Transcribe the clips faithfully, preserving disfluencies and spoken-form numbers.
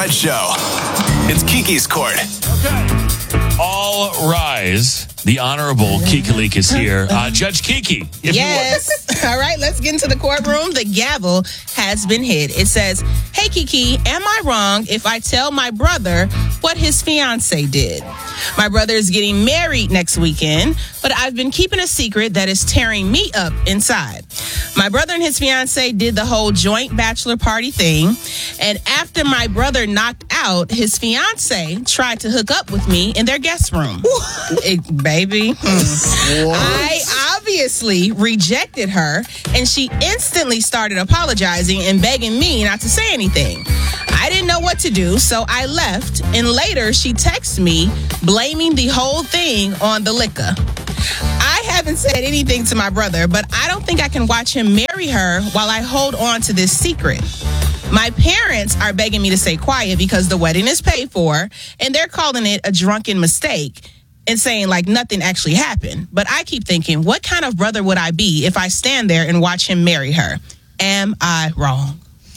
Fred Show. It's Kiki's Court. Okay. All rise. The Honorable Kiki Leak is here. Uh, Judge Kiki. Yes. All right, let's get into the courtroom. The gavel has been hit. It says, "Hey, Kiki, am I wrong if I tell my brother what his fiance did? My brother is getting married next weekend, but I've been keeping a secret that is tearing me up inside. My brother and his fiance did the whole joint bachelor party thing, and after my brother knocked out, his fiance tried to hook up with me in their guest room." It, baby. Hmm. I obviously rejected her, and she instantly started apologizing and begging me not to say anything. I didn't know what to do, so I left, and later she texted me blaming the whole thing on the liquor. I haven't said anything to my brother, but I don't think I can watch him marry her while I hold on to this secret. My parents are begging me to stay quiet because the wedding is paid for, and they're calling it a drunken mistake and saying like nothing actually happened. But I keep thinking, what kind of brother would I be if I stand there and watch him marry her? Am I wrong?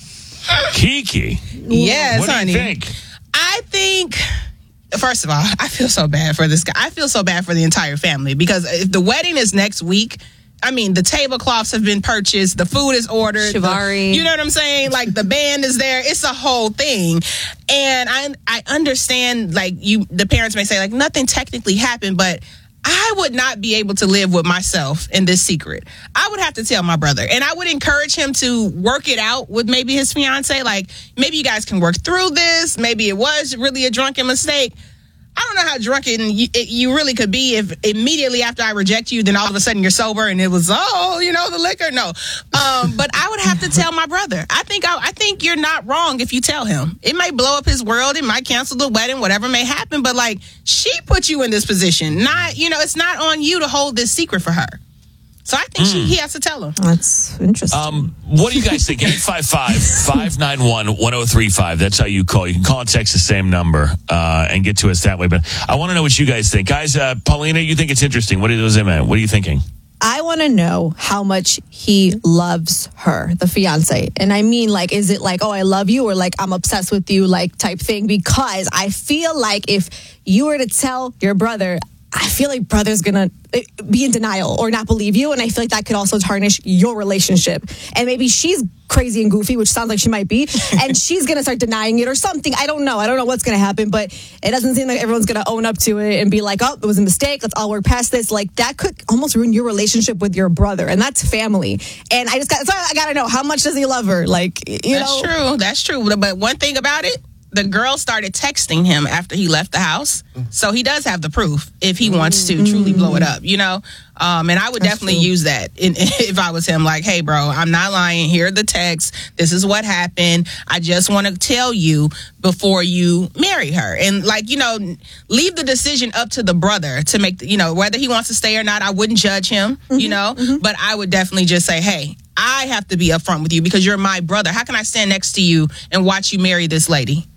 Kiki. Yes, what do honey. you think? I think, first of all, I feel so bad for this guy. I feel so bad for the entire family because if the wedding is next week, I mean, the tablecloths have been purchased, the food is ordered. Shivari. The, you know what I'm saying? Like, the band is there. It's a whole thing. And I I understand, like, you, the parents may say, like, nothing technically happened, but I would not be able to live with myself in this secret. I would have to tell my brother. And I would encourage him to work it out with maybe his fiance. Like, maybe you guys can work through this. Maybe it was really a drunken mistake. I don't know how drunken you, it, you really could be if immediately after I reject you, then all of a sudden you're sober and it was, oh, you know, the liquor. No. Um, but I would have to tell my brother. I think I, I think you're not wrong if you tell him. It might blow up his world. It might cancel the wedding, whatever may happen. But, like, she put you in this position. Not, you know, it's not on you to hold this secret for her. So I think mm. she, he has to tell him. That's interesting. Um, what do you guys think? eight five five, five nine one, one oh three five. That's how you call. You can call and text the same number uh, and get to us that way. But I want to know what you guys think. Guys, uh, Paulina, you think it's interesting. What are those in What are you thinking? I want to know how much he loves her, the fiance. And I mean, like, is it like, oh, I love you, or like, I'm obsessed with you, like, type thing? Because I feel like if you were to tell your brother, I feel like brother's gonna be in denial or not believe you, and I feel like that could also tarnish your relationship. And maybe she's crazy and goofy, which sounds like she might be, and she's gonna start denying it or something. I don't know. I don't know what's gonna happen, but it doesn't seem like everyone's gonna own up to it and be like, oh, it was a mistake. Let's all work past this. Like, that could almost ruin your relationship with your brother, and that's family. And I just got, so I gotta know, how much does he love her? Like, you That's know, true. That's true. But one thing about it, the girl started texting him after he left the house. So he does have the proof if he wants to truly blow it up, you know? Um, and I would That's definitely true. use that in, if I was him. Like, hey, bro, I'm not lying. Here are the texts. This is what happened. I just want to tell you before you marry her. And, like, you know, leave the decision up to the brother to make, the, you know, whether he wants to stay or not. I wouldn't judge him, mm-hmm, you know? Mm-hmm. But I would definitely just say, hey, I have to be upfront with you because you're my brother. How can I stand next to you and watch you marry this lady?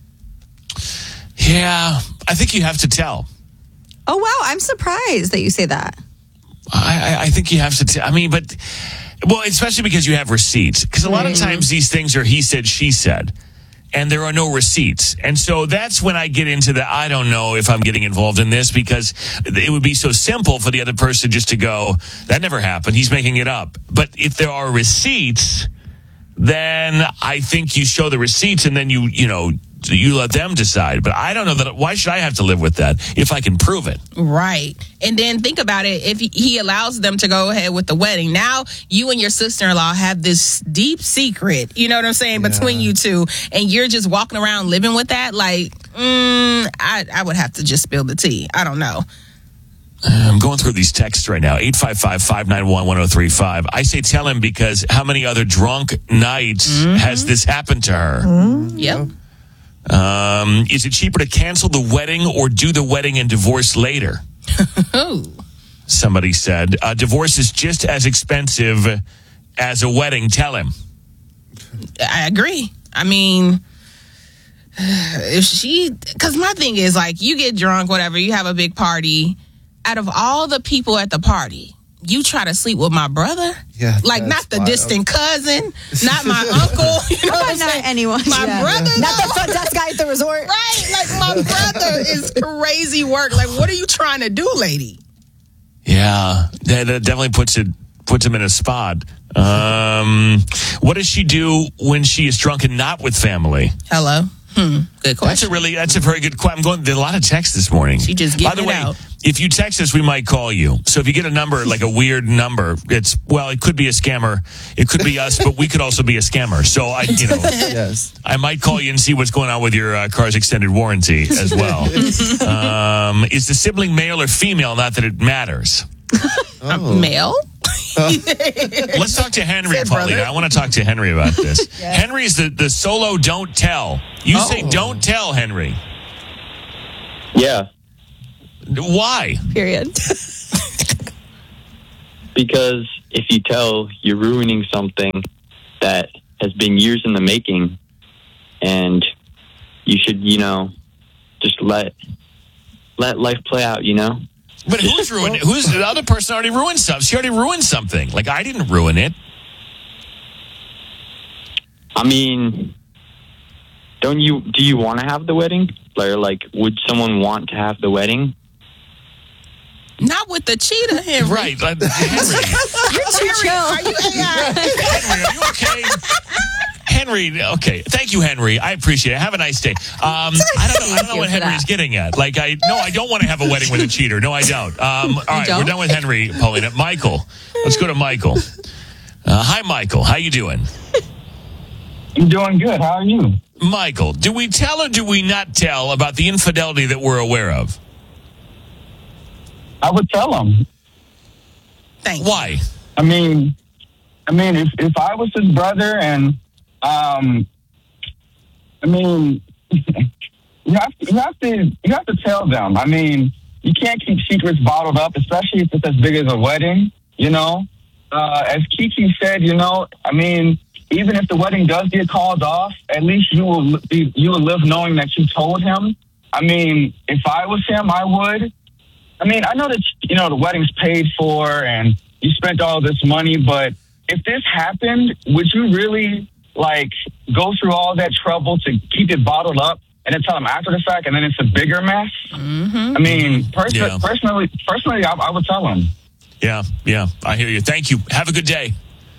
Yeah, I think you have to tell. Oh, wow. I'm surprised that you say that. I, I, I think you have to tell. I mean, but, well, especially because you have receipts. Because a lot of times these things are he said, she said, and there are no receipts. And so that's when I get into the, I don't know if I'm getting involved in this, because it would be so simple for the other person just to go, that never happened. He's making it up. But if there are receipts, then I think you show the receipts and then you, you know, you let them decide. But I don't know that. Why should I have to live with that if I can prove it? Right. And then think about it. If he allows them to go ahead with the wedding, now you and your sister-in-law have this deep secret, you know what I'm saying, yeah, between you two, and you're just walking around living with that. Like, mm, I, I would have to just spill the tea. I don't know. I'm going through these texts right now. eight five five, five nine one, one oh three five. I say tell him because how many other drunk nights mm-hmm. has this happened to her? Mm-hmm. Yep. Um, is it cheaper to cancel the wedding or do the wedding and divorce later? Somebody said. Uh, divorce is just as expensive as a wedding. Tell him. I agree. I mean, if she... Because my thing is, like, you get drunk, whatever, you have a big party. Out of all the people at the party, you try to sleep with my brother? Yeah, like, not the wild. distant cousin, not my uncle. You know what I'm not like, anyone. My Yeah. brother, Not the though. front desk guy at the resort. Right, like my brother is crazy work. Like, what are you trying to do, lady? Yeah, that, that definitely puts it puts him in a spot. Um, what does she do when she is drunk and not with family? Hello. Hmm. Good question. That's a really that's a very good question. I'm going. There's a lot of texts this morning. She just By getting the it way, out. if you text us, we might call you. So if you get a number like a weird number, it's well, it could be a scammer. It could be us, but we could also be a scammer. So I, you know, Yes. I might call you and see what's going on with your uh, car's extended warranty as well. um, is the sibling male or female? Not that it matters. Uh, male? Let's talk to Henry, Said Paulina. brother. I want to talk to Henry about this. Henry is the, the solo don't tell. You say Oh. don't tell, Henry. Yeah, Why? Period. because if you tell, you're ruining something that has been years in the making, and you should, you know, just let let life play out, you know? But who's ruined it? Who's the other person already ruined stuff? She already ruined something. Like, I didn't ruin it. I mean, don't you, do you want to have the wedding? Or, like, would someone want to have the wedding? Not with the cheetah, Henry. Right. Like, Henry. You're too chill. Are you A I? Henry, are you okay? Henry, okay. Thank you, Henry. I appreciate it. Have a nice day. Um, I don't know. I don't know you what for Henry's that. getting at. Like, I no, I don't want to have a wedding with a cheater. No, I don't. Um, all right, don't? we're done with Henry, Paulina. Michael, let's go to Michael. Uh, hi, Michael. How you doing? I'm doing good. How are you? Michael, do we tell or do we not tell about the infidelity that we're aware of? I would tell him. Thank you. Why? I mean, I mean, if if I was his brother, and um, I mean, you have to, you have to you have to tell them. I mean, you can't keep secrets bottled up, especially if it's as big as a wedding. You know, uh, as Kiki said, you know, I mean, even if the wedding does get called off, at least you will be, you will live knowing that you told him. I mean, if I was him, I would. I mean, I know that, you know, the wedding's paid for and you spent all this money, but if this happened, would you really, like, go through all that trouble to keep it bottled up and then tell them after the fact and then it's a bigger mess? Mm-hmm. I mean, pers- Yeah. personally, personally, I, I would tell them. Yeah, yeah. I hear you. Thank you. Have a good day.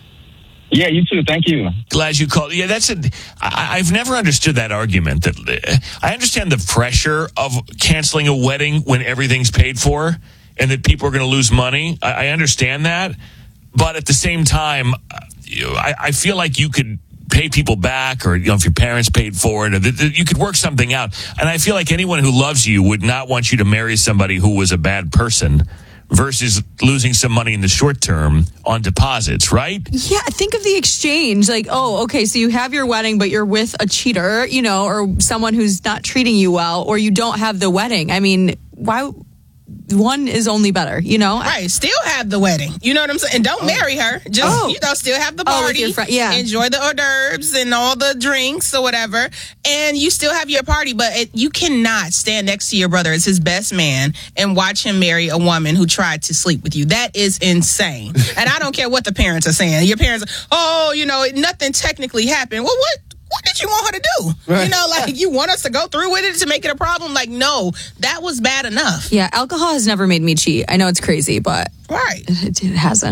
Yeah, you too. Thank you. Glad you called. Yeah, that's a. I, I've never understood that argument. That uh, I understand the pressure of canceling a wedding when everything's paid for, and that people are going to lose money. I, I understand that, but at the same time, uh, you know, I, I feel like you could pay people back, or you know, if your parents paid for it, or th- th- you could work something out. And I feel like anyone who loves you would not want you to marry somebody who was a bad person, versus losing some money in the short term on deposits, right? Yeah, think of the exchange. Like, oh, okay, so you have your wedding, but you're with a cheater, you know, or someone who's not treating you well, or you don't have the wedding. I mean, why? One is only better, you know? Right, still have the wedding. You know what I'm saying? And don't marry her. Just, Oh. you know, still have the Oh, with party. your friend- yeah. Enjoy the hors d'oeuvres and all the drinks or whatever. And you still have your party. But it, you cannot stand next to your brother as his best man and watch him marry a woman who tried to sleep with you. That is insane. And I don't care what the parents are saying. Your parents, oh, you know, nothing technically happened. Well, what? What did you want her to do? Right. You know, like, you want us to go through with it to make it a problem? Like, no, that was bad enough. Yeah, alcohol has never made me cheat. I know it's crazy, but Right. it, it hasn't.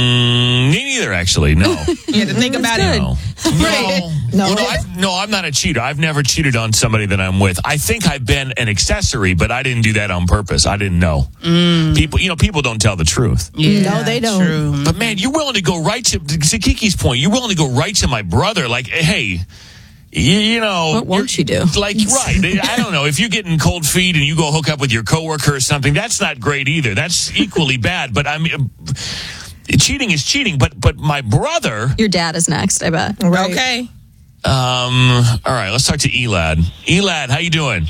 Mm, me neither, actually. No. You had to think about good. it. No. Right. No. No, I, no, I'm not a cheater. I've never cheated on somebody that I'm with. I think I've been an accessory, but I didn't do that on purpose. I didn't know. People, you know, people don't tell the truth. Yeah, No, they don't. True. But man, you're willing to go right to, to Kiki's point. You're willing to go right to my brother. Like, hey, you, you know, What won't you're- you do? Like, right? I don't know. If you're getting cold feet and you go hook up with your coworker or something, that's not great either. That's equally bad. But I mean, cheating is cheating. But but my brother. Your dad is next, I bet. Right. Okay. Um. All right. Let's talk to Elad. Elad, how you doing?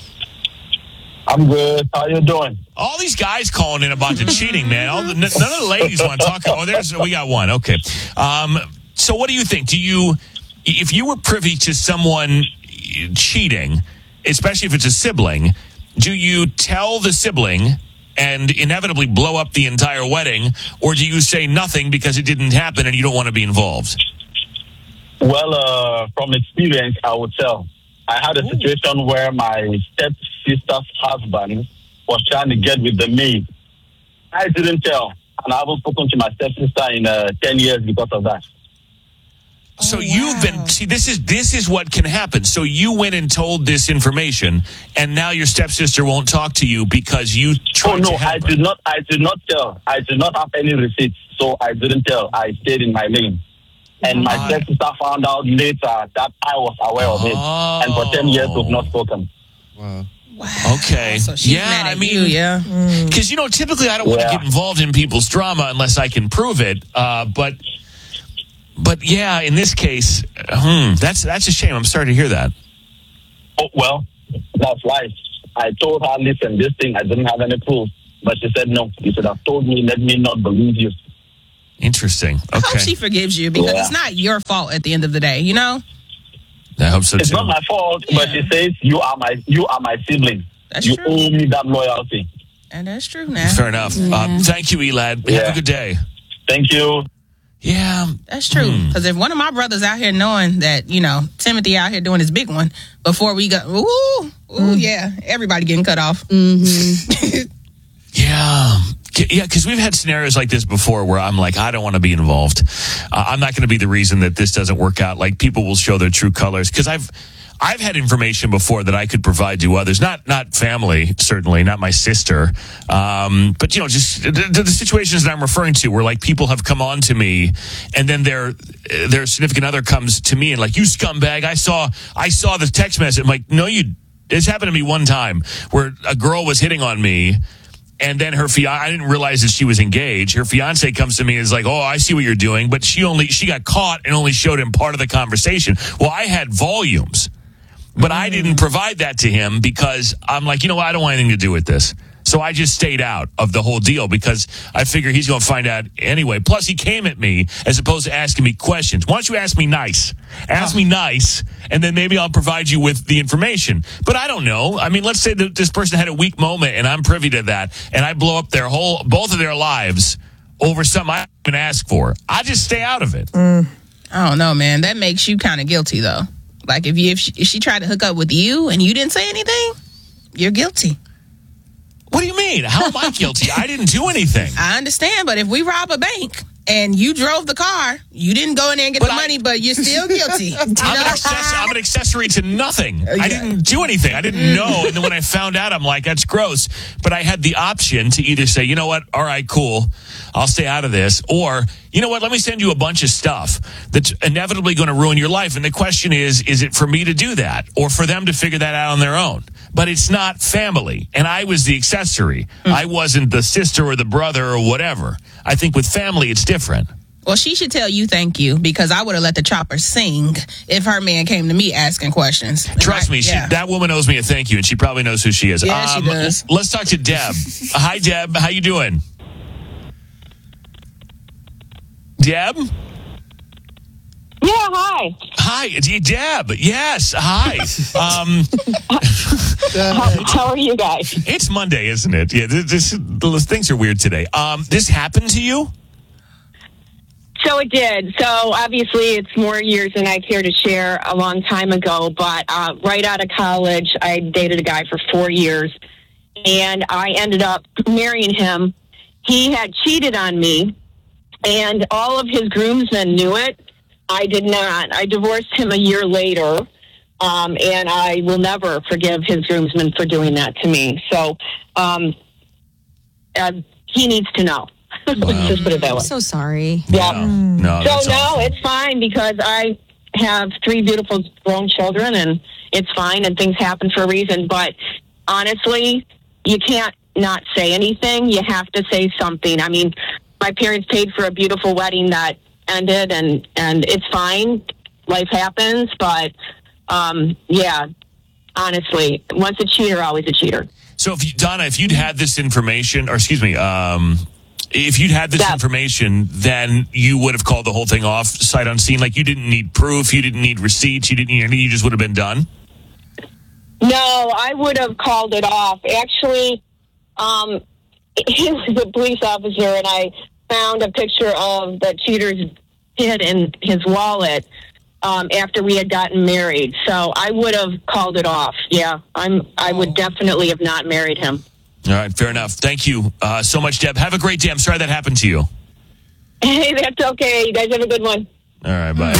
I'm good. How you doing? All these guys calling in about the cheating, man. All the, none of the ladies want to talk. Oh, there's we got one. Okay. Um. So what do you think? Do you, if you were privy to someone cheating, especially if it's a sibling, do you tell the sibling and inevitably blow up the entire wedding, or do you say nothing because it didn't happen and you don't want to be involved? Well, uh, from experience, I would tell. I had a situation where my stepsister's husband was trying to get with the maid. I didn't tell, and I haven't spoken to my stepsister in uh, ten years because of that. So Oh, you've wow. been see this is this is what can happen. So you went and told this information, and now your stepsister won't talk to you because you tried Oh no, to I help her. did not. I did not tell. I did not have any receipts, so I didn't tell. I stayed in my lane, and my Ah. stepsister found out later that I was aware of it, and for ten years we've not spoken. Wow. Wow. Okay. So she's Yeah, mad at I mean- you, yeah. Because, you know, typically I don't want to Yeah. get involved in people's drama unless I can prove it. Uh, but, but yeah, in this case, uh, hmm, that's that's a shame. I'm sorry to hear that. Oh well, that's life. I told her, listen, this thing I didn't have any proof, but she said no. You should have told me. Let me not believe you. Interesting. I hope Okay. she forgives you because Yeah. it's not your fault at the end of the day, you know? I hope so It's too. not my fault, but Yeah. she says you are my you are my sibling. That's you true. owe me that loyalty. And that's true now. Fair enough. Uh, thank you, Elad. Have a Yeah. good day. Thank you. Yeah. That's true. Hmm. Because if one of my brothers out here knowing that, you know, Timothy out here doing his big one before we go, ooh, ooh, yeah, everybody getting cut off. Yeah. K- Yeah, because we've had scenarios like this before where I'm like, I don't want to be involved. Uh, I'm not going to be the reason that this doesn't work out. Like, people will show their true colors. Because I've, I've had information before that I could provide to others. Not, not family, certainly, not my sister. Um, but, you know, just the, the situations that I'm referring to where, like, people have come on to me and then their, their significant other comes to me and, like, you scumbag, I saw, I saw the text message. I'm like, no, you, this happened to me one time where a girl was hitting on me. And then her fiance, I didn't realize that she was engaged. Her fiance comes to me and is like, oh, I see what you're doing. But she only, she got caught and only showed him part of the conversation. Well, I had volumes, but I didn't provide that to him because I'm like, you know what? I don't want anything to do with this. So I just stayed out of the whole deal because I figure he's going to find out anyway. Plus, he came at me as opposed to asking me questions. Why don't you ask me nice? Ask me nice, and then maybe I'll provide you with the information. But I don't know. I mean, let's say that this person had a weak moment, and I'm privy to that, and I blow up their whole, both of their lives over something I didn't ask for. I just stay out of it. I don't know, man. That makes you kind of guilty, though. Like, if you if she, if she tried to hook up with you and you didn't say anything, you're guilty. What do you mean? How am I guilty? I didn't do anything. I understand, but if we rob a bank and you drove the car, you didn't go in there and get But the I- money, but you're still guilty. You I'm an, know? access- I'm an accessory to nothing. I didn't do anything. I didn't know. And then when I found out, I'm like, that's gross. But I had the option to either say, you know what? All right, cool. I'll stay out of this. Or, you know what? Let me send you a bunch of stuff that's inevitably going to ruin your life. And the question is, is it for me to do that or for them to figure that out on their own? But it's not family. And I was the accessory. I wasn't the sister or the brother or whatever. I think with family, it's different. Well, she should tell you thank you because I would have let the chopper sing if her man came to me asking questions. Trust me, Yeah. she, that woman owes me a thank you, and she probably knows who she is. Yeah, she does. Let's talk to Deb. Hi, Deb. How you doing? Deb? Yeah, hi. Hi, it's you, Deb. Yes, hi. Um, How, how are you guys? it's Monday, isn't it? Yeah, this, this, those things are weird today. Um, this happened to you? So it did. So obviously it's more years than I care to share a long time ago, but uh, right out of college, I dated a guy for four years, and I ended up marrying him. He had cheated on me, and all of his groomsmen knew it. I did not. I divorced him a year later, um, and I will never forgive his groomsmen for doing that to me. So um, uh, he needs to know. Let's just put it that way. So sorry. Yeah. No, So that's no, awful. it's fine because I have three beautiful grown children, and it's fine, and things happen for a reason. But honestly, you can't not say anything. You have to say something. I mean, my parents paid for a beautiful wedding that ended, and and it's fine. Life happens, but um, yeah, honestly, once a cheater, always a cheater. So, if you, Donna, if you'd had this information, or excuse me, um, if you'd had this Yeah. information, then you would have called the whole thing off sight unseen. Like you didn't need proof, you didn't need receipts, you didn't need anything. You just would have been done. No, I would have called it off. Actually, um, he was a police officer, and I found a picture of the cheater's kid in his wallet. um, after we had gotten married. So I would have called it off. Yeah, I'm. I would definitely have not married him. All right, fair enough. Thank you uh, so much, Deb. Have a great day. I'm sorry that happened to you. Hey, that's okay. You guys have a good one. All right, bye.